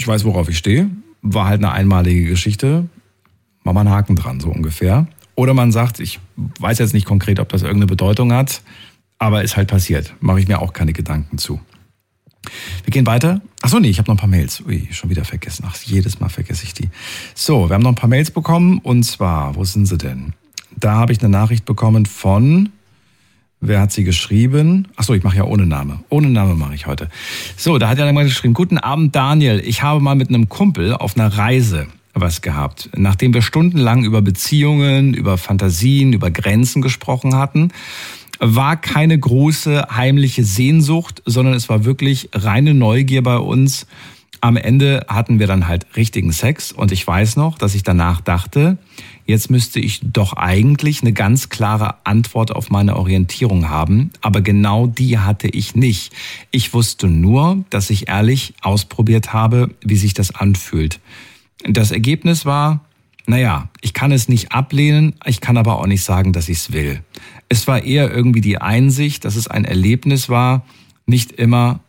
weiß, worauf ich stehe. War halt eine einmalige Geschichte. Mach mal einen Haken dran, so ungefähr. Oder man sagt, ich weiß jetzt nicht konkret, ob das irgendeine Bedeutung hat, aber ist halt passiert. Mache ich mir auch keine Gedanken zu. Wir gehen weiter. Achso, nee, ich habe noch ein paar Mails. Ui, schon wieder vergessen. Ach, jedes Mal vergesse ich die. So, wir haben noch ein paar Mails bekommen. Und zwar, wo sind sie denn? Da habe ich eine Nachricht bekommen von... Wer hat sie geschrieben? Achso, ich mache ja ohne Name. Ohne Name mache ich heute. So, da hat er mal geschrieben, guten Abend Daniel, ich habe mal mit einem Kumpel auf einer Reise was gehabt. Nachdem wir stundenlang über Beziehungen, über Fantasien, über Grenzen gesprochen hatten, war keine große heimliche Sehnsucht, sondern es war wirklich reine Neugier bei uns. Am Ende hatten wir dann halt richtigen Sex und ich weiß noch, dass ich danach dachte, jetzt müsste ich doch eigentlich eine ganz klare Antwort auf meine Orientierung haben, aber genau die hatte ich nicht. Ich wusste nur, dass ich ehrlich ausprobiert habe, wie sich das anfühlt. Das Ergebnis war, naja, ich kann es nicht ablehnen, ich kann aber auch nicht sagen, dass ich es will. Es war eher irgendwie die Einsicht, dass es ein Erlebnis war, nicht immer,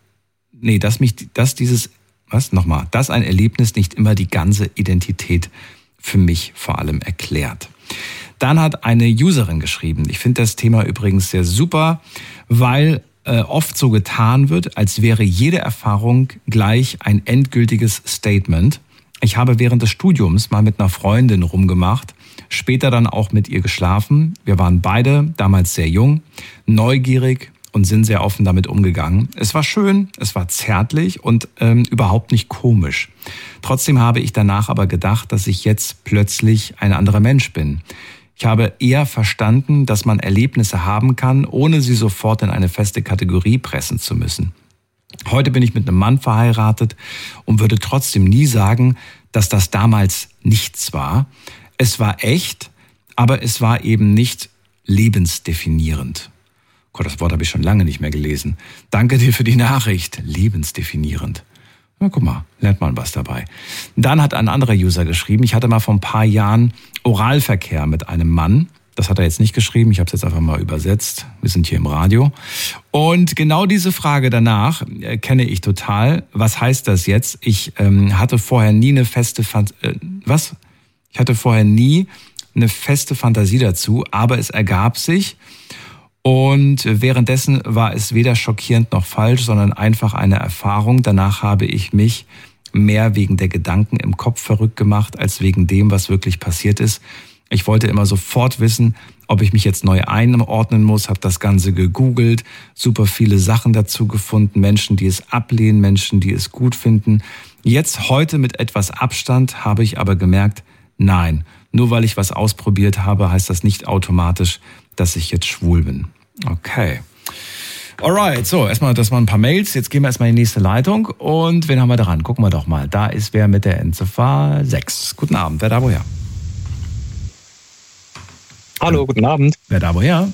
dass ein Erlebnis nicht immer die ganze Identität für mich vor allem erklärt. Dann hat eine Userin geschrieben, ich finde das Thema übrigens sehr super, weil oft so getan wird, als wäre jede Erfahrung gleich ein endgültiges Statement. Ich habe während des Studiums mal mit einer Freundin rumgemacht, später dann auch mit ihr geschlafen. Wir waren beide damals sehr jung, neugierig und sind sehr offen damit umgegangen. Es war schön, es war zärtlich und überhaupt nicht komisch. Trotzdem habe ich danach aber gedacht, dass ich jetzt plötzlich ein anderer Mensch bin. Ich habe eher verstanden, dass man Erlebnisse haben kann, ohne sie sofort in eine feste Kategorie pressen zu müssen. Heute bin ich mit einem Mann verheiratet und würde trotzdem nie sagen, dass das damals nichts war. Es war echt, aber es war eben nicht lebensdefinierend. Gott, das Wort habe ich schon lange nicht mehr gelesen. Danke dir für die Nachricht. Lebensdefinierend. Na, guck mal, lernt man was dabei. Dann hat ein anderer User geschrieben, ich hatte mal vor ein paar Jahren Oralverkehr mit einem Mann. Das hat er jetzt nicht geschrieben, ich habe es jetzt einfach mal übersetzt. Wir sind hier im Radio. Und genau diese Frage danach kenne ich total. Was heißt das jetzt? Ich hatte vorher nie eine feste Fantasie dazu, aber es ergab sich. Und währenddessen war es weder schockierend noch falsch, sondern einfach eine Erfahrung. Danach habe ich mich mehr wegen der Gedanken im Kopf verrückt gemacht, als wegen dem, was wirklich passiert ist. Ich wollte immer sofort wissen, ob ich mich jetzt neu einordnen muss, habe das Ganze gegoogelt, super viele Sachen dazu gefunden, Menschen, die es ablehnen, Menschen, die es gut finden. Jetzt heute mit etwas Abstand habe ich aber gemerkt, nein, nur weil ich was ausprobiert habe, heißt das nicht automatisch, dass ich jetzt schwul bin. Okay. Alright, so, erstmal das waren ein paar Mails. Jetzt gehen wir erstmal in die nächste Leitung. Und wen haben wir dran? Gucken wir doch mal. Da ist wer mit der Endziffer 6. Guten Abend, wer da woher? Hallo, guten Abend. Wer da woher?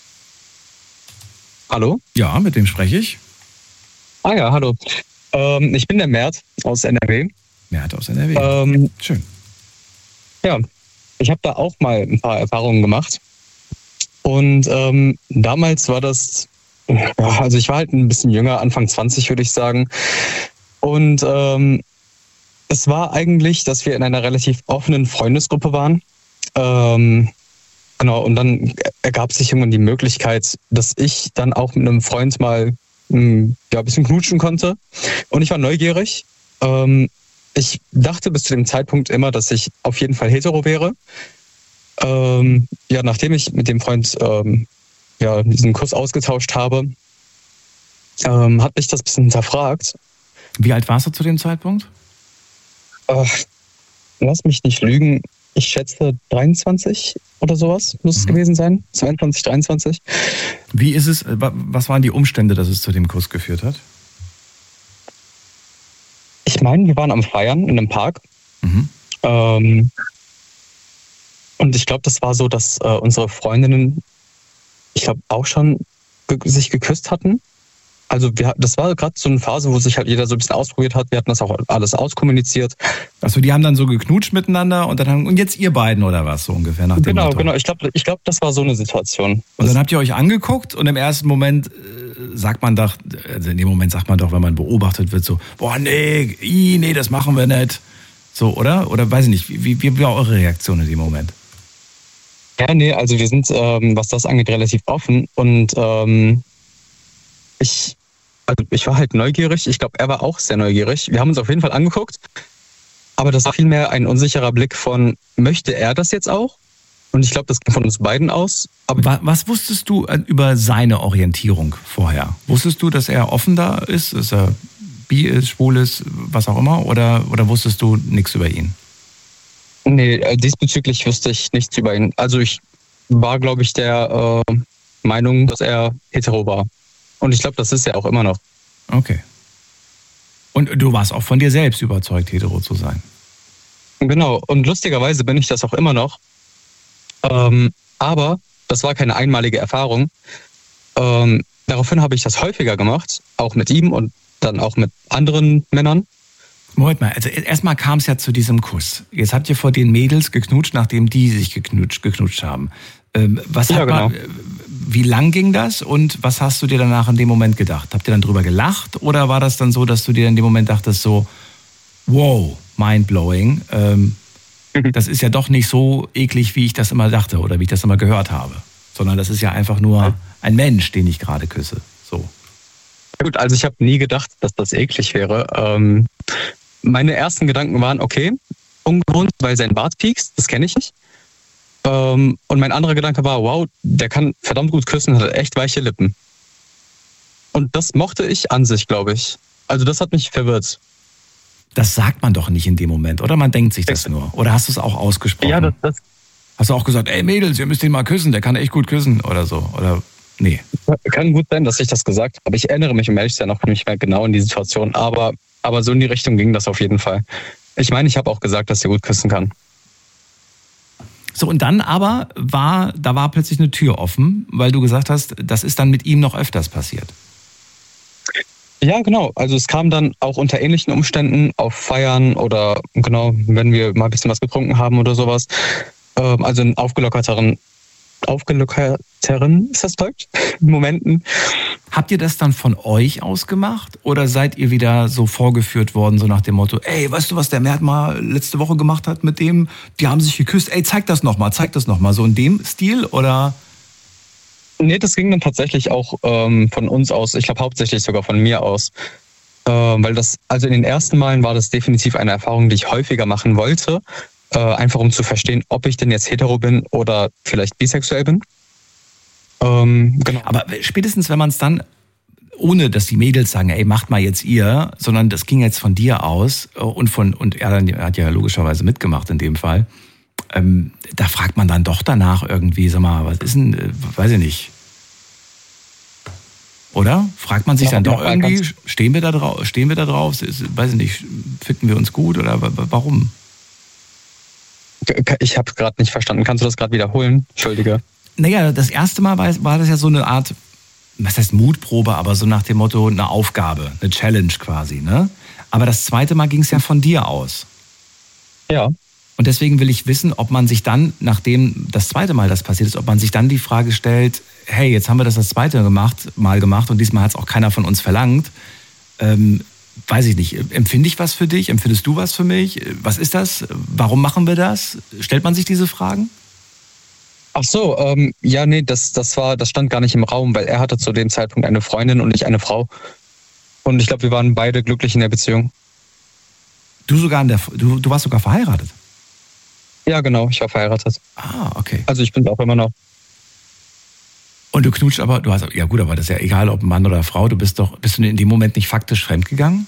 Hallo? Ja, mit wem spreche ich? Ah ja, hallo. Ich bin der Mert aus NRW. Mert aus NRW. Schön. Ja, ich habe da auch mal ein paar Erfahrungen gemacht. Und damals war das, also ich war halt ein bisschen jünger, Anfang 20 würde ich sagen. Und es war eigentlich, dass wir in einer relativ offenen Freundesgruppe waren. Genau, und dann ergab sich irgendwann die Möglichkeit, dass ich dann auch mit einem Freund mal ein bisschen knutschen konnte. Und ich war neugierig. Ich dachte bis zu dem Zeitpunkt immer, dass ich auf jeden Fall hetero wäre. Nachdem ich mit dem Freund diesen Kuss ausgetauscht habe, hat mich das ein bisschen hinterfragt. Wie alt warst du zu dem Zeitpunkt? Lass mich nicht lügen. Ich schätze 23 oder sowas muss es gewesen sein. 22, 23. Wie ist es, was waren die Umstände, dass es zu dem Kuss geführt hat? Ich meine, wir waren am Feiern in einem Park. Und ich glaube, das war so, dass unsere Freundinnen, ich glaube, auch schon sich geküsst hatten. Also das war gerade so eine Phase, wo sich halt jeder so ein bisschen ausprobiert hat. Wir hatten das auch alles auskommuniziert. Achso, die haben dann so geknutscht miteinander und jetzt ihr beiden oder was so ungefähr nach dem Motto. Genau. Ich glaube, das war so eine Situation. Und dann habt ihr euch angeguckt und im ersten Moment sagt man doch, also in dem Moment sagt man doch, wenn man beobachtet wird, so, boah, nee, das machen wir nicht. So, oder? Oder weiß ich nicht, wie war eure Reaktion in dem Moment? Ja, nee, also wir sind, was das angeht, relativ offen und ich war halt neugierig. Ich glaube, er war auch sehr neugierig. Wir haben uns auf jeden Fall angeguckt, aber das war vielmehr ein unsicherer Blick von, möchte er das jetzt auch? Und ich glaube, das ging von uns beiden aus. Aber was wusstest du über seine Orientierung vorher? Wusstest du, dass er offen da ist, dass er bi ist, schwul ist, was auch immer? Oder wusstest du nichts über ihn? Nee, diesbezüglich wüsste ich nichts über ihn. Also ich war, glaube ich, der Meinung, dass er hetero war. Und ich glaube, das ist er auch immer noch. Okay. Und du warst auch von dir selbst überzeugt, hetero zu sein? Genau. Und lustigerweise bin ich das auch immer noch. Aber das war keine einmalige Erfahrung. Daraufhin habe ich das häufiger gemacht, auch mit ihm und dann auch mit anderen Männern. Moment mal, also erstmal kam es ja zu diesem Kuss. Jetzt habt ihr vor den Mädels geknutscht, nachdem die sich geknutscht haben. Wie lang ging das und was hast du dir danach in dem Moment gedacht? Habt ihr dann drüber gelacht oder war das dann so, dass du dir in dem Moment dachtest so, wow, mindblowing, das ist ja doch nicht so eklig, wie ich das immer dachte oder wie ich das immer gehört habe, sondern das ist ja einfach nur ein Mensch, den ich gerade küsse. So. Gut, also ich habe nie gedacht, dass das eklig wäre. Meine ersten Gedanken waren, okay, ungewohnt, weil sein Bart piekst, das kenne ich nicht. Und mein anderer Gedanke war, wow, der kann verdammt gut küssen, hat echt weiche Lippen. Und das mochte ich an sich, glaube ich. Also das hat mich verwirrt. Das sagt man doch nicht in dem Moment, oder? Man denkt sich das nur. Oder hast du es auch ausgesprochen? Ja, das. Hast du auch gesagt, ey Mädels, ihr müsst ihn mal küssen, der kann echt gut küssen oder so? Oder nee? Kann gut sein, dass ich das gesagt habe. Ich erinnere mich, um ehrlich zu sein, noch nicht mehr genau in die Situation. Aber so in die Richtung ging das auf jeden Fall. Ich meine, ich habe auch gesagt, dass er gut küssen kann. So, und dann aber war plötzlich eine Tür offen, weil du gesagt hast, das ist dann mit ihm noch öfters passiert. Ja, genau. Also es kam dann auch unter ähnlichen Umständen auf Feiern oder genau, wenn wir mal ein bisschen was getrunken haben oder sowas. Also in aufgelockerteren, ist das Deutsch? Momenten. Habt ihr das dann von euch aus gemacht oder seid ihr wieder so vorgeführt worden, so nach dem Motto, ey, weißt du, was der Mert mal letzte Woche gemacht hat mit dem? Die haben sich geküsst, ey, zeig das nochmal, so in dem Stil oder? Nee, das ging dann tatsächlich auch von uns aus, ich glaube hauptsächlich sogar von mir aus. Weil also in den ersten Malen war das definitiv eine Erfahrung, die ich häufiger machen wollte. Einfach um zu verstehen, ob ich denn jetzt hetero bin oder vielleicht bisexuell bin. Genau. Aber spätestens, wenn man es dann, ohne dass die Mädels sagen, ey, macht mal jetzt ihr, sondern das ging jetzt von dir aus und er hat ja logischerweise mitgemacht in dem Fall, da fragt man dann doch danach irgendwie, sag mal, was ist denn, weiß ich nicht. Oder? Fragt man sich dann doch irgendwie, stehen wir da drauf, weiß ich nicht, finden wir uns gut oder warum? Ich habe gerade nicht verstanden. Kannst du das gerade wiederholen? Entschuldige. Naja, das erste Mal war das ja so eine Art, was heißt Mutprobe, aber so nach dem Motto eine Aufgabe, eine Challenge quasi, ne? Aber das zweite Mal ging es ja von dir aus. Ja. Und deswegen will ich wissen, ob man sich dann, nachdem das zweite Mal das passiert ist, ob man sich dann die Frage stellt, hey, jetzt haben wir das zweite Mal gemacht und diesmal hat es auch keiner von uns verlangt. Weiß ich nicht, empfinde ich was für dich? Empfindest du was für mich? Was ist das? Warum machen wir das? Stellt man sich diese Fragen? Ach so, ja, nee, das stand gar nicht im Raum, weil er hatte zu dem Zeitpunkt eine Freundin und ich eine Frau. Und ich glaube, wir waren beide glücklich in der Beziehung. Du warst sogar verheiratet? Ja, genau, ich war verheiratet. Ah, okay. Also ich bin auch immer noch. Und du knutscht aber, ja gut, aber das ist ja egal, ob Mann oder Frau, bist du in dem Moment nicht faktisch fremdgegangen?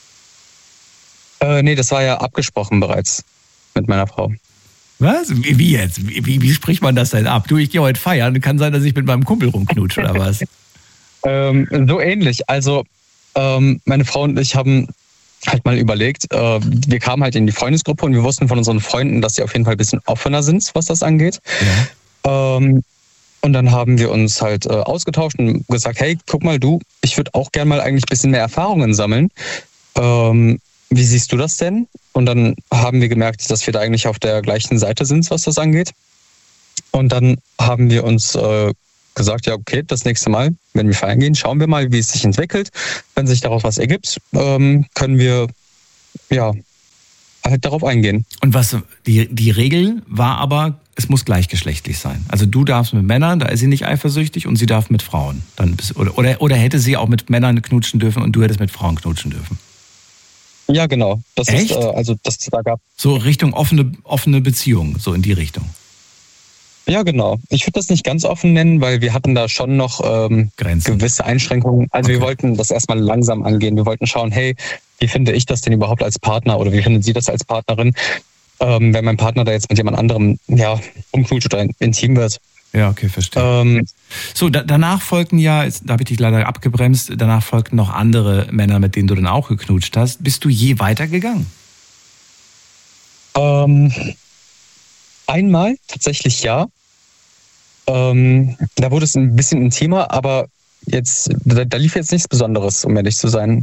Nee, das war ja abgesprochen bereits mit meiner Frau. Was? Wie jetzt? Wie spricht man das denn ab? Du, ich gehe heute feiern, kann sein, dass ich mit meinem Kumpel rumknutsche oder was? So ähnlich. Also meine Frau und ich haben halt mal überlegt, wir kamen halt in die Freundesgruppe und wir wussten von unseren Freunden, dass sie auf jeden Fall ein bisschen offener sind, was das angeht. Ja. Und dann haben wir uns halt ausgetauscht und gesagt, hey, guck mal du, ich würde auch gern mal eigentlich ein bisschen mehr Erfahrungen sammeln. Wie siehst du das denn? Und dann haben wir gemerkt, dass wir da eigentlich auf der gleichen Seite sind, was das angeht. Und dann haben wir uns gesagt, ja okay, das nächste Mal, wenn wir feiern gehen, schauen wir mal, wie es sich entwickelt. Wenn sich daraus was ergibt, können wir ja halt darauf eingehen. Und was die Regel war aber, es muss gleichgeschlechtlich sein. Also du darfst mit Männern, da ist sie nicht eifersüchtig, und sie darf mit Frauen. Oder hätte sie auch mit Männern knutschen dürfen und du hättest mit Frauen knutschen dürfen? Ja, genau. Das Echt? ist, also das da gab. So Richtung offene Beziehung, so in die Richtung. Ja, genau. Ich würde das nicht ganz offen nennen, weil wir hatten da schon noch Grenzen. gewisse Einschränkungen. Also Okay. wir wollten das erstmal langsam angehen. Wir wollten schauen, hey, wie finde ich das denn überhaupt als Partner oder wie findet sie das als Partnerin, wenn mein Partner da jetzt mit jemand anderem umknutscht oder intim wird. Ja, okay, verstehe. So, danach folgten ja, da habe ich dich leider abgebremst, danach folgten noch andere Männer, mit denen du dann auch geknutscht hast. Bist du je weitergegangen? Einmal tatsächlich ja. Da wurde es ein bisschen intimer, aber da lief jetzt nichts Besonderes, um ehrlich zu sein.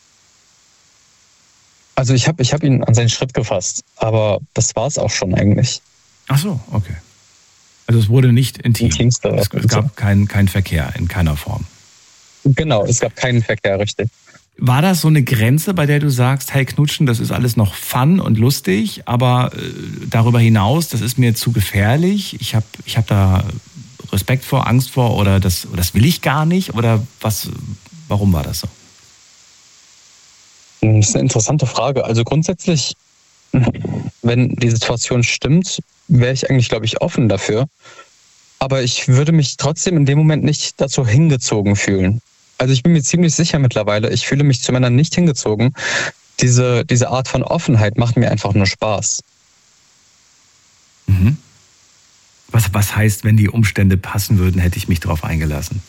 Also ich hab ihn an seinen Schritt gefasst, aber das war es auch schon eigentlich. Ach so, okay. Also es wurde nicht intim. Intimste. Es gab keinen Verkehr in keiner Form. Genau, es gab keinen Verkehr, richtig. War das so eine Grenze, bei der du sagst, hey, knutschen, das ist alles noch fun und lustig, aber darüber hinaus, das ist mir zu gefährlich, ich hab da Respekt vor, Angst vor, oder das will ich gar nicht, oder warum war das so? Das ist eine interessante Frage. Also grundsätzlich, wenn die Situation stimmt, wäre ich eigentlich, glaube ich, offen dafür. Aber ich würde mich trotzdem in dem Moment nicht dazu hingezogen fühlen. Also ich bin mir ziemlich sicher mittlerweile, ich fühle mich zu Männern nicht hingezogen. Diese Art von Offenheit macht mir einfach nur Spaß. Mhm. Was heißt, wenn die Umstände passen würden, hätte ich mich darauf eingelassen?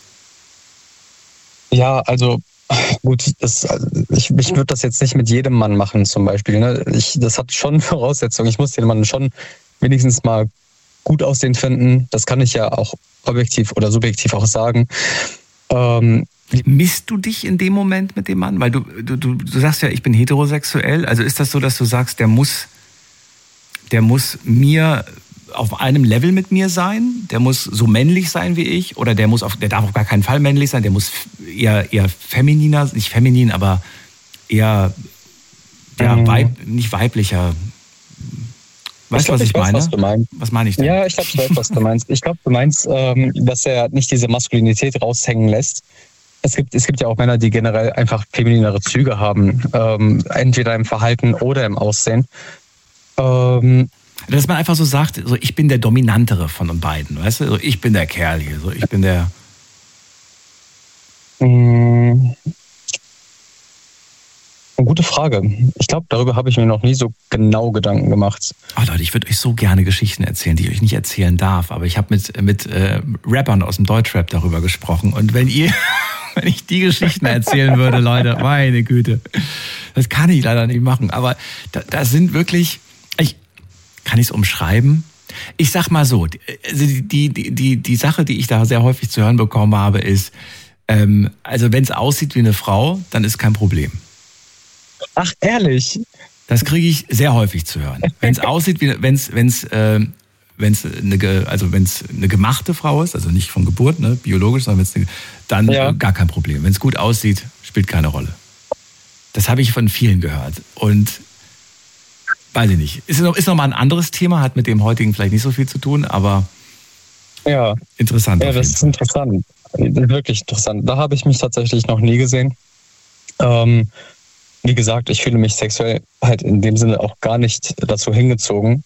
Ja, also gut, ich würde das jetzt nicht mit jedem Mann machen zum Beispiel. Ne? Das hat schon Voraussetzungen. Ich muss den Mann schon wenigstens mal gut aussehen finden. Das kann ich ja auch objektiv oder subjektiv auch sagen. Misst du dich in dem Moment mit dem Mann? Weil du sagst ja, ich bin heterosexuell. Also ist das so, dass du sagst, der muss mir auf einem Level mit mir sein? Der muss so männlich sein wie ich? Oder der darf auf gar keinen Fall männlich sein? Der muss eher femininer, nicht feminin, aber eher nicht weiblicher. Weißt du, was ich meine? Was du meinst. Was meine ich denn? Ja, ich glaube, ich weiß, was du meinst. Ich glaube, du meinst, dass er nicht diese Maskulinität raushängen lässt. Es gibt ja auch Männer, die generell einfach femininere Züge haben, entweder im Verhalten oder im Aussehen. Dass man einfach so sagt, so ich bin der Dominantere von uns beiden, weißt du? So, ich bin der Kerl hier, so ich bin der... Eine gute Frage. Ich glaube, darüber habe ich mir noch nie so genau Gedanken gemacht. Oh Leute, ich würde euch so gerne Geschichten erzählen, die ich euch nicht erzählen darf. Aber ich habe mit Rappern aus dem Deutschrap darüber gesprochen. Und wenn ich die Geschichten erzählen würde, Leute, meine Güte, das kann ich leider nicht machen. Aber da sind wirklich, kann ich es umschreiben? Ich sag mal so, die Sache, die ich da sehr häufig zu hören bekommen habe, ist, also wenn es aussieht wie eine Frau, dann ist kein Problem. Ach, ehrlich? Das kriege ich sehr häufig zu hören. Wenn es aussieht, wenn es eine gemachte Frau ist, also nicht von Geburt, ne, biologisch, sondern dann gar kein Problem. Wenn es gut aussieht, spielt keine Rolle. Das habe ich von vielen gehört. Und weiß ich nicht. Ist noch mal ein anderes Thema, hat mit dem heutigen vielleicht nicht so viel zu tun, aber interessant. Ja, das ist interessant. Wirklich interessant. Da habe ich mich tatsächlich noch nie gesehen. Wie gesagt, ich fühle mich sexuell halt in dem Sinne auch gar nicht dazu hingezogen.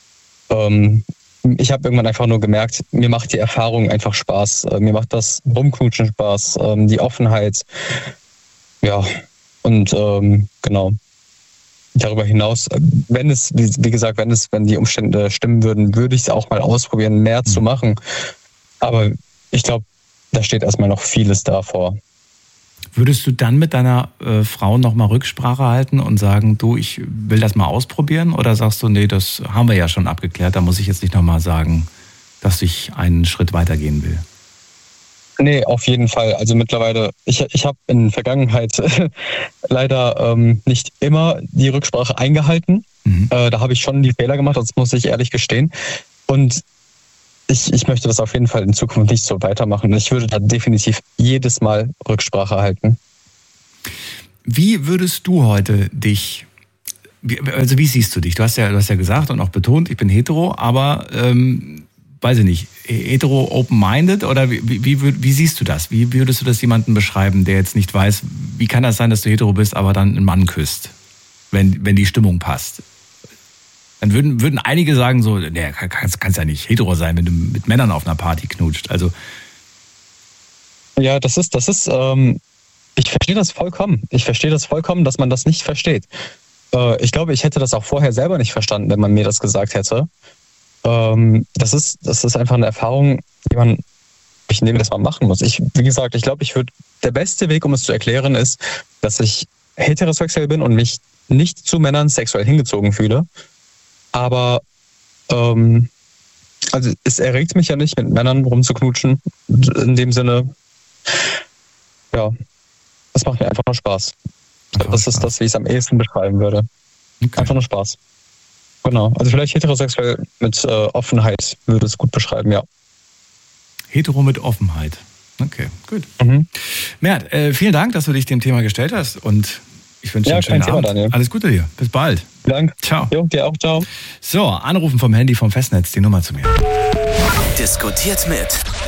Ich habe irgendwann einfach nur gemerkt, mir macht die Erfahrung einfach Spaß. Mir macht das Rumknutschen Spaß, die Offenheit. Ja, und genau. Darüber hinaus, wenn die Umstände stimmen würden, würde ich es auch mal ausprobieren, mehr zu machen. Aber ich glaube, da steht erstmal noch vieles davor. Würdest du dann mit deiner Frau nochmal Rücksprache halten und sagen, du, ich will das mal ausprobieren? Oder sagst du, nee, das haben wir ja schon abgeklärt, da muss ich jetzt nicht nochmal sagen, dass ich einen Schritt weitergehen will? Nee, auf jeden Fall. Also mittlerweile, ich habe in der Vergangenheit leider nicht immer die Rücksprache eingehalten. Da habe ich schon die Fehler gemacht, das muss ich ehrlich gestehen. Und ich möchte das auf jeden Fall in Zukunft nicht so weitermachen. Ich würde da definitiv jedes Mal Rücksprache halten. Wie würdest du heute dich, also wie siehst du dich? Du hast ja gesagt und auch betont, ich bin hetero, aber weiß ich nicht, hetero open-minded oder wie siehst du das? Wie würdest du das jemandem beschreiben, der jetzt nicht weiß, wie kann das sein, dass du hetero bist, aber dann einen Mann küsst, wenn die Stimmung passt? Dann würden einige sagen so, nee, kannst ja nicht hetero sein, wenn du mit Männern auf einer Party knutscht. Also ja, das ist, ich verstehe das vollkommen. Ich verstehe das vollkommen, dass man das nicht versteht. Ich glaube, ich hätte das auch vorher selber nicht verstanden, wenn man mir das gesagt hätte. Das ist einfach eine Erfahrung, die ich nehme das mal machen muss. Wie gesagt, ich glaube, der beste Weg, um es zu erklären, ist, dass ich heterosexuell bin und mich nicht zu Männern sexuell hingezogen fühle. Aber also es erregt mich ja nicht, mit Männern rumzuknutschen. In dem Sinne, ja, das macht mir einfach nur Spaß. Das ist das, wie ich es am ehesten beschreiben würde. Okay. Einfach nur Spaß. Genau. Also vielleicht heterosexuell mit Offenheit würde es gut beschreiben, ja. Hetero mit Offenheit. Okay, gut. Mert, vielen Dank, dass du dich dem Thema gestellt hast und ich wünsche dir einen schönen Abend. Daniel. Alles Gute dir. Bis bald. Danke. Ciao. Jo, dir auch. Ciao. So, anrufen vom Handy vom Festnetz, die Nummer zu mir. Diskutiert mit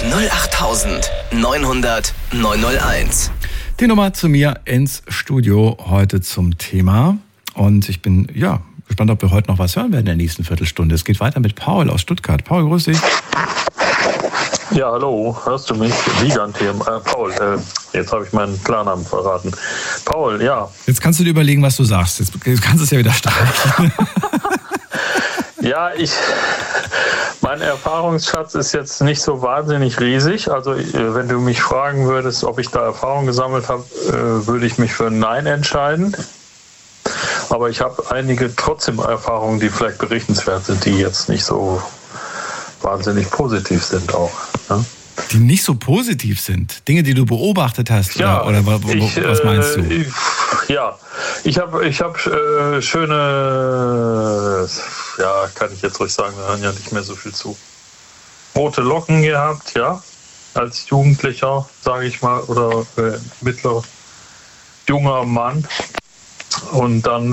08900 901. Die Nummer zu mir ins Studio heute zum Thema. Und ich bin, gespannt, ob wir heute noch was hören werden in der nächsten Viertelstunde. Es geht weiter mit Paul aus Stuttgart. Paul, grüß dich. Ja, hallo, hörst du mich? Wiegand hier. Paul, jetzt habe ich meinen Klarnamen verraten. Paul, ja. Jetzt kannst du dir überlegen, was du sagst. Jetzt kannst du es ja wieder streichen. Ja, mein Erfahrungsschatz ist jetzt nicht so wahnsinnig riesig. Also wenn du mich fragen würdest, ob ich da Erfahrung gesammelt habe, würde ich mich für Nein entscheiden. Aber ich habe einige trotzdem Erfahrungen, die vielleicht berichtenswert sind, die jetzt nicht so wahnsinnig positiv sind auch. Ja? Die nicht so positiv sind? Dinge, die du beobachtet hast? Ja, oder was meinst du? Ich habe schöne, kann ich jetzt ruhig sagen, wir hören ja nicht mehr so viel zu. Rote Locken gehabt, ja, als Jugendlicher, sage ich mal, oder junger Mann. Und dann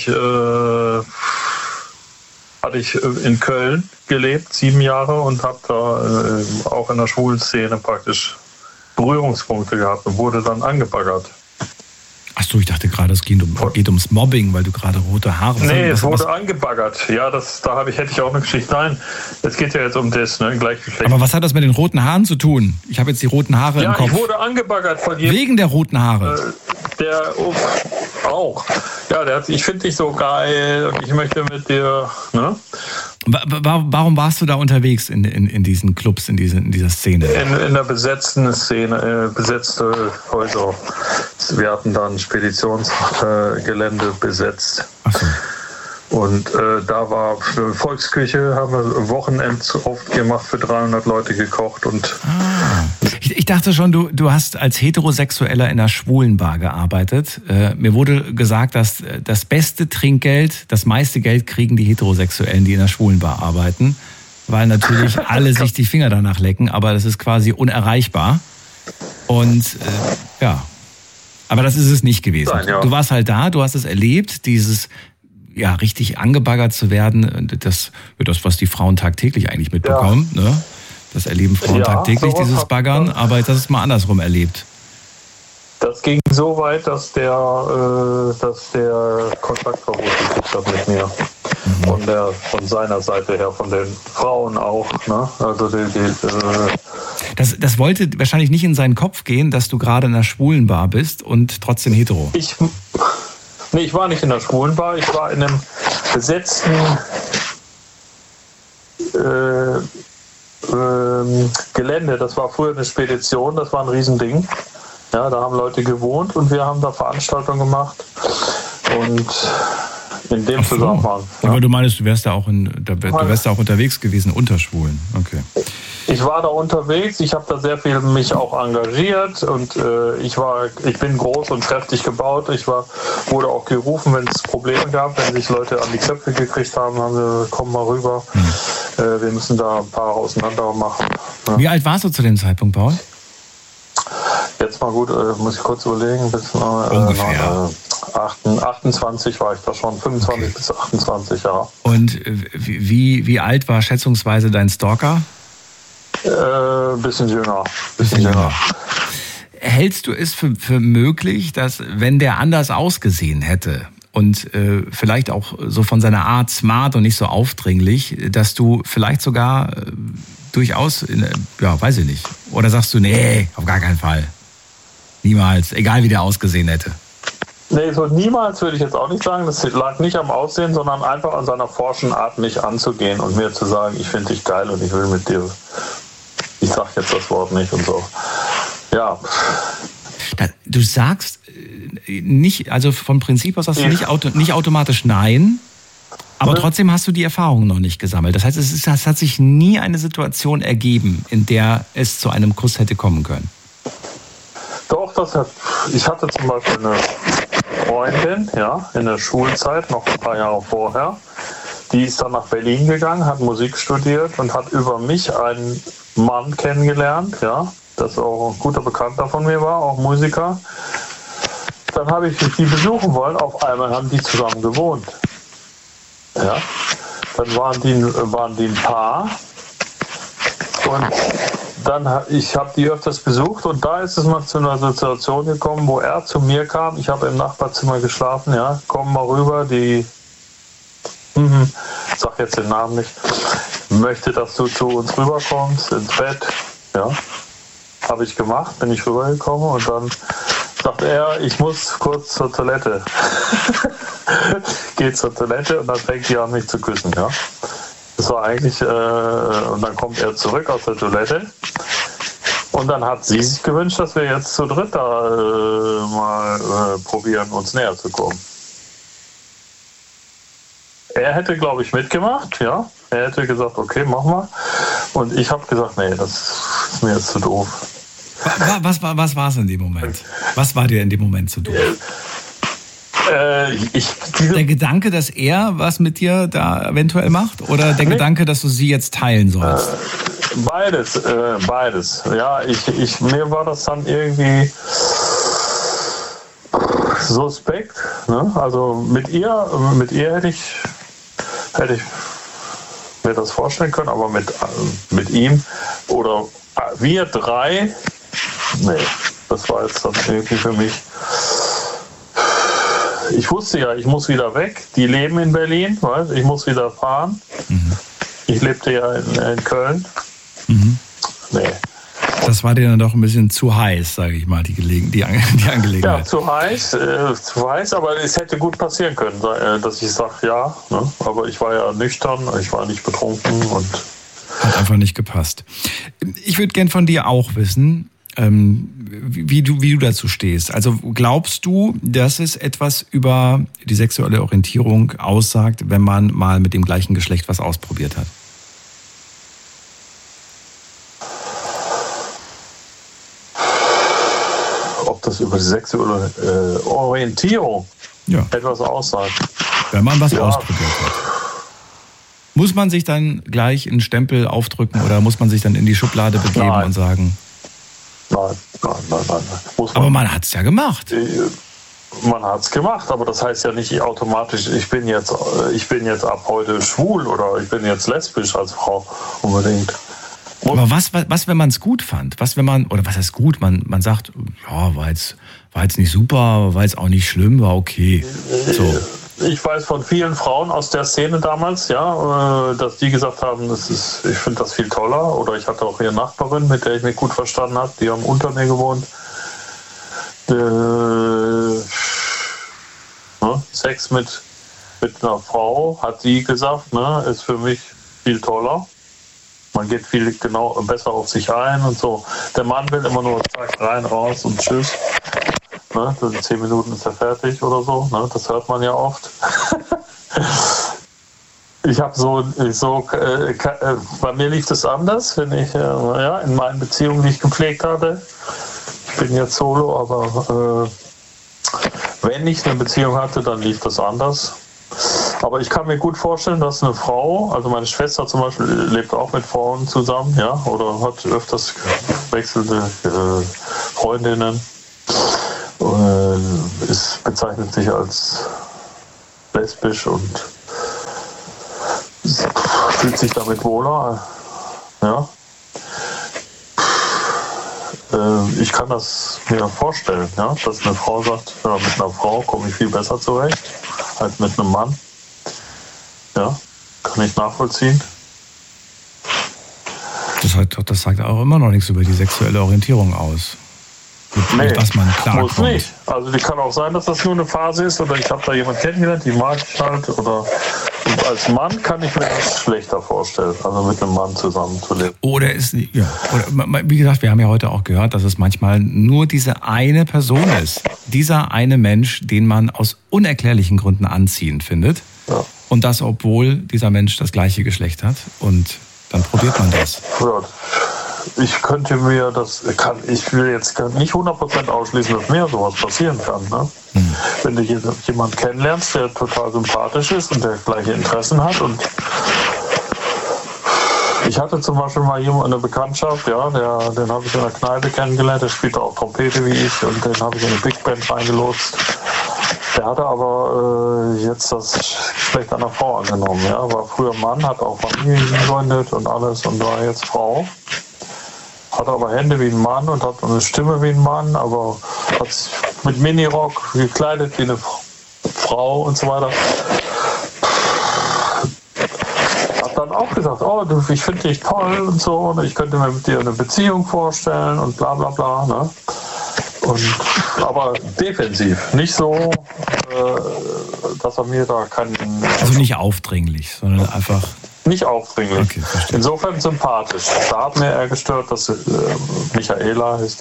hatte ich in Köln gelebt, 7 Jahre, und habe da auch in der schwulen Szene praktisch Berührungspunkte gehabt und wurde dann angebaggert. Achso, ich dachte gerade, es geht ums Mobbing, weil du gerade rote Haare hast. Nee, es wurde angebaggert. Ja, hätte ich auch eine Geschichte. Nein, es geht ja jetzt um das, ne, Gleichgeschlecht. Aber was hat das mit den roten Haaren zu tun? Ich habe jetzt die roten Haare im Kopf. Ja, ich wurde angebaggert von jedem. Wegen der roten Haare? Auch. Ja, ich finde dich so geil und ich möchte mit dir, ne? Warum warst du da unterwegs in diesen Clubs, in dieser Szene? In der besetzten Szene, besetzte Häuser. Wir hatten dann Speditionsgelände besetzt. Ach so. Und da war Volksküche, haben wir Wochenends oft gemacht, für 300 Leute gekocht. Und Ich dachte schon, du hast als Heterosexueller in einer Schwulenbar gearbeitet. Mir wurde gesagt, dass das beste Trinkgeld, das meiste Geld kriegen die Heterosexuellen, die in einer Schwulenbar arbeiten, weil natürlich alle sich die Finger danach lecken, aber das ist quasi unerreichbar. Und aber das ist es nicht gewesen. Nein, ja. Du warst halt da, du hast es erlebt, dieses richtig angebaggert zu werden, das, was die Frauen tagtäglich eigentlich mitbekommen. Ja. Ne? Das erleben Frauen tagtäglich, dieses Baggern, aber das ist mal andersrum erlebt. Das ging so weit, dass der Kontaktverbot gekriegt hat mit mir. Von seiner Seite her, von den Frauen auch. Ne? Also das wollte wahrscheinlich nicht in seinen Kopf gehen, dass du gerade in einer Schwulenbar bist und trotzdem hetero. Ich war nicht in der Schwulenbar, ich war in einem besetzten Gelände. Das war früher eine Spedition, das war ein Riesending. Ja, da haben Leute gewohnt und wir haben da Veranstaltungen gemacht. Und in dem Zusammenhang. Ja. Aber du meinst, du wärst da auch unterwegs gewesen unter Schwulen. Okay. Ich war da unterwegs, ich habe da sehr viel mich auch engagiert und ich bin groß und kräftig gebaut. Wurde auch gerufen, wenn es Probleme gab, wenn sich Leute an die Köpfe gekriegt haben, haben sie, komm mal rüber. Wir müssen da ein paar auseinander machen. Ja. Wie alt warst du zu dem Zeitpunkt, Paul? Jetzt mal gut, muss ich kurz überlegen, bis ungefähr 28 war ich da schon, 25 bis 28 Jahre. Und wie alt war schätzungsweise dein Stalker? Bisschen jünger. Hältst du es für möglich, dass, wenn der anders ausgesehen hätte und vielleicht auch so von seiner Art smart und nicht so aufdringlich, dass du vielleicht sogar durchaus, weiß ich nicht, oder sagst du, nee, auf gar keinen Fall, niemals, egal wie der ausgesehen hätte? Nee, so niemals würde ich jetzt auch nicht sagen. Das lag nicht am Aussehen, sondern einfach an seiner forschen Art, mich anzugehen und mir zu sagen, ich finde dich geil und ich will mit dir. Ich sag jetzt das Wort nicht und so. Ja. Du sagst nicht, also vom Prinzip aus sagst du nicht automatisch nein, aber trotzdem hast du die Erfahrung noch nicht gesammelt. Das heißt, es hat sich nie eine Situation ergeben, in der es zu einem Kuss hätte kommen können. Doch, ich hatte zum Beispiel eine Freundin, ja, in der Schulzeit, noch ein paar Jahre vorher, die ist dann nach Berlin gegangen, hat Musik studiert und hat über mich einen Mann kennengelernt, ja, das auch ein guter Bekannter von mir war, auch Musiker. Dann habe ich die besuchen wollen, auf einmal haben die zusammen gewohnt. Ja, dann waren die ein Paar und dann, ich habe die öfters besucht und da ist es mal zu einer Situation gekommen, wo er zu mir kam. Ich habe im Nachbarzimmer geschlafen, ja, komm mal rüber, sag jetzt den Namen nicht, möchte, dass du zu uns rüberkommst ins Bett, ja, habe ich gemacht, bin ich rübergekommen und dann sagt er, ich muss kurz zur Toilette. Geht zur Toilette und dann fängt die an, mich zu küssen, ja. Das war eigentlich, und dann kommt er zurück aus der Toilette und dann hat sie sich gewünscht, dass wir jetzt zu dritt da mal probieren, uns näher zu kommen. Er hätte, glaube ich, mitgemacht, ja. Er hätte gesagt, okay, mach mal. Und ich habe gesagt, nee, das ist mir jetzt zu doof. Was war es in dem Moment? Was war dir in dem Moment zu doof? Der Gedanke, dass er was mit dir da eventuell macht? Oder der Gedanke, dass du sie jetzt teilen sollst? Beides. Ja, mir war das dann irgendwie suspekt. Ne? Also mit ihr hätte ich mir das vorstellen können, aber mit ihm oder wir drei, nee, das war jetzt dann irgendwie für mich. Ich wusste ja, ich muss wieder weg. Die leben in Berlin, weißt? Ich muss wieder fahren. Mhm. Ich lebte ja in Köln. Mhm. Nee. Das war dir dann doch ein bisschen zu heiß, sage ich mal, die Angelegenheit. Ja, zu heiß, aber es hätte gut passieren können, dass ich sage, ja. Ne? Aber ich war ja nüchtern, ich war nicht betrunken und hat einfach nicht gepasst. Ich würde gern von dir auch wissen, wie du dazu stehst. Also glaubst du, dass es etwas über die sexuelle Orientierung aussagt, wenn man mal mit dem gleichen Geschlecht was ausprobiert hat? Ob das über die sexuelle Orientierung etwas aussagt? Wenn man was ausprobiert hat. Muss man sich dann gleich einen Stempel aufdrücken oder muss man sich dann in die Schublade begeben und sagen... Nein. Aber man hat es ja gemacht. Man hat es gemacht, aber das heißt ja nicht automatisch, ich bin jetzt ab heute schwul oder ich bin jetzt lesbisch als Frau unbedingt. Aber was wenn man es gut fand? Was heißt gut? Man sagt, ja, war jetzt nicht super, war jetzt auch nicht schlimm, war okay. So. Ich weiß von vielen Frauen aus der Szene damals, ja, dass die gesagt haben, ich finde das viel toller. Oder ich hatte auch eine Nachbarin, mit der ich mich gut verstanden habe, die haben unter mir gewohnt. Sex mit einer Frau, hat sie gesagt, ne, ist für mich viel toller. Man geht viel besser auf sich ein und so. Der Mann will immer nur zack, rein, raus und tschüss. Ne, in 10 Minuten ist er fertig oder so. Ne, das hört man ja oft. Ich habe bei mir lief das anders, wenn ich in meinen Beziehungen, die ich gepflegt hatte. Ich bin jetzt solo, aber wenn ich eine Beziehung hatte, dann lief das anders. Aber ich kann mir gut vorstellen, dass eine Frau, also meine Schwester zum Beispiel, lebt auch mit Frauen zusammen, ja, oder hat öfters wechselnde Freundinnen, bezeichnet sich als lesbisch und fühlt sich damit wohler, ja. Ich kann das mir vorstellen, ja, dass eine Frau sagt, ja, mit einer Frau komme ich viel besser zurecht als mit einem Mann. Ja, kann ich nachvollziehen. Das sagt auch immer noch nichts über die sexuelle Orientierung aus. Nee, dass man klarkommt. Muss nicht. Also die kann auch sein, dass das nur eine Phase ist oder ich habe da jemanden kennengelernt, die mag ich halt. Oder und als Mann kann ich mir das schlechter vorstellen, also mit einem Mann zusammenzuleben. Oder wie gesagt, wir haben ja heute auch gehört, dass es manchmal nur diese eine Person ist. Dieser eine Mensch, den man aus unerklärlichen Gründen anziehend findet. Ja. Und das, obwohl dieser Mensch das gleiche Geschlecht hat. Und dann probiert man das. Ja. Ich könnte mir ich will jetzt nicht 100% ausschließen, dass mir sowas passieren kann. Ne? Wenn du jemanden kennenlernst, der total sympathisch ist und der gleiche Interessen hat. Und ich hatte zum Beispiel mal eine Bekanntschaft, ja, den habe ich in der Kneipe kennengelernt, der spielte auch Trompete wie ich und den habe ich in eine Big Band reingelotst. Der hatte aber jetzt das Geschlecht einer Frau angenommen. Ja? War früher Mann, hat auch Familie gegründet und alles und war jetzt Frau. Hat aber Hände wie ein Mann und hat eine Stimme wie ein Mann, aber hat sich mit Minirock gekleidet wie eine Frau und so weiter. Hat dann auch gesagt, ich finde dich toll und so, und ich könnte mir mit dir eine Beziehung vorstellen und bla bla bla. Ne? Aber defensiv, nicht so, dass er mir da keinen... Also nicht aufdringlich, sondern einfach... Nicht aufdringlich. Okay, insofern sympathisch. Da hat mir eher gestört, dass Michaela hieß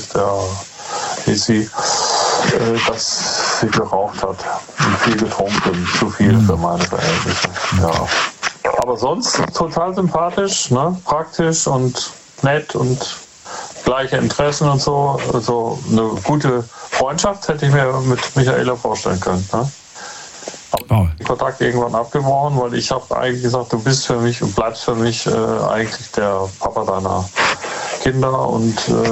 sie, dass sie geraucht hat und viel getrunken, zu viel für meine Verhältnisse. Ja. Aber sonst total sympathisch, ne? Praktisch und nett und gleiche Interessen und so. Also eine gute Freundschaft hätte ich mir mit Michaela vorstellen können. Ne? Aber den Kontakt irgendwann abgebrochen, weil ich habe eigentlich gesagt, du bist für mich und bleibst für mich eigentlich der Papa deiner Kinder und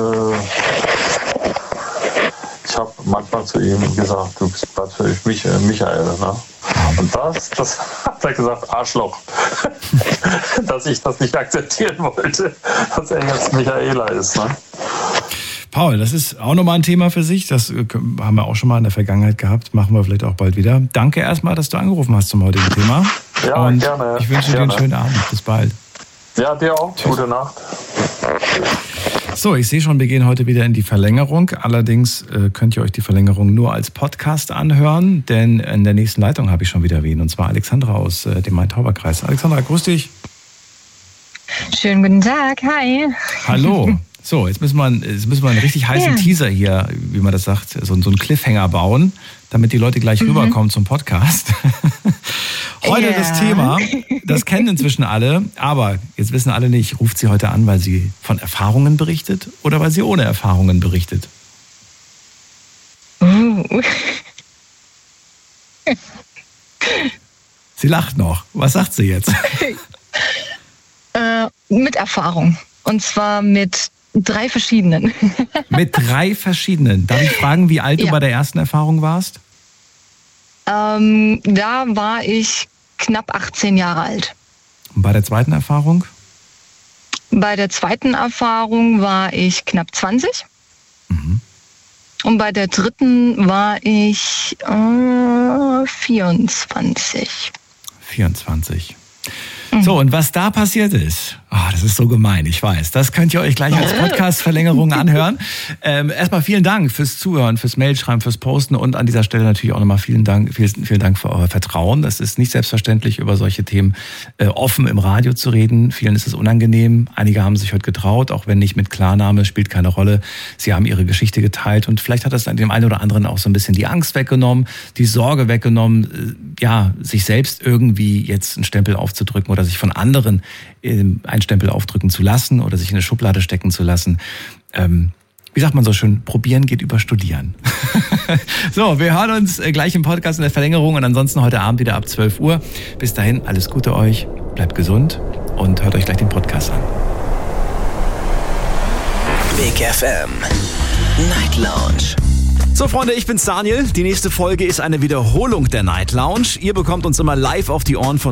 ich habe manchmal zu ihm gesagt, du bleibst für mich Michael. Ne? Und das hat er gesagt, Arschloch, dass ich das nicht akzeptieren wollte, dass er jetzt Michaela ist. Ne? Paul, das ist auch nochmal ein Thema für sich. Das haben wir auch schon mal in der Vergangenheit gehabt. Machen wir vielleicht auch bald wieder. Danke erstmal, dass du angerufen hast zum heutigen Thema. Ja, und gerne. Ich wünsche dir einen schönen Abend. Bis bald. Ja, dir auch. Tschüss. Gute Nacht. So, ich sehe schon, wir gehen heute wieder in die Verlängerung. Allerdings könnt ihr euch die Verlängerung nur als Podcast anhören, denn in der nächsten Leitung habe ich schon wieder wen. Und zwar Alexandra aus dem Main-Tauber-Kreis. Alexandra, grüß dich. Schönen guten Tag. Hi. Hallo. So, jetzt müssen wir einen richtig heißen Teaser hier, wie man das sagt, so einen Cliffhanger bauen, damit die Leute gleich rüberkommen zum Podcast. Heute das Thema, das kennen inzwischen alle, aber jetzt wissen alle nicht, ruft sie heute an, weil sie von Erfahrungen berichtet oder weil sie ohne Erfahrungen berichtet? Sie lacht noch. Was sagt sie jetzt? Mit Erfahrung. Und zwar mit 3 verschiedenen. Mit 3 verschiedenen. Darf ich fragen, wie alt du bei der ersten Erfahrung warst? Da war ich knapp 18 Jahre alt. Und bei der zweiten Erfahrung? Bei der zweiten Erfahrung war ich knapp 20. Mhm. Und bei der dritten war ich 24. 24. So, und was da passiert ist, das ist so gemein, ich weiß. Das könnt ihr euch gleich als Podcast-Verlängerung anhören. Erstmal vielen Dank fürs Zuhören, fürs Mailschreiben, fürs Posten und an dieser Stelle natürlich auch nochmal vielen Dank für euer Vertrauen. Es ist nicht selbstverständlich, über solche Themen offen im Radio zu reden. Vielen ist es unangenehm. Einige haben sich heute getraut, auch wenn nicht mit Klarname, spielt keine Rolle. Sie haben ihre Geschichte geteilt und vielleicht hat das dem einen oder anderen auch so ein bisschen die Angst weggenommen, die Sorge weggenommen, sich selbst irgendwie jetzt einen Stempel aufzudrücken oder sich von anderen einen Stempel aufdrücken zu lassen oder sich in eine Schublade stecken zu lassen. Wie sagt man so schön, probieren geht über studieren. So, wir hören uns gleich im Podcast in der Verlängerung und ansonsten heute Abend wieder ab 12 Uhr. Bis dahin, alles Gute euch, bleibt gesund und hört euch gleich den Podcast an. Big FM Night Lounge. So Freunde, ich bin's Daniel. Die nächste Folge ist eine Wiederholung der Night Lounge. Ihr bekommt uns immer live auf die Ohren von